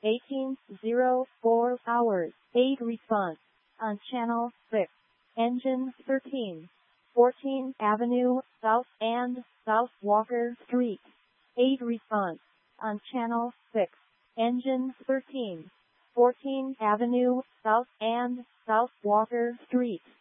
18:04 hours. 8 response. On channel 6. Engine 13. 14th Avenue, South and South Walker Street. 8 response. On channel 6. Engine 13. 14th Avenue, South and South Walker Street.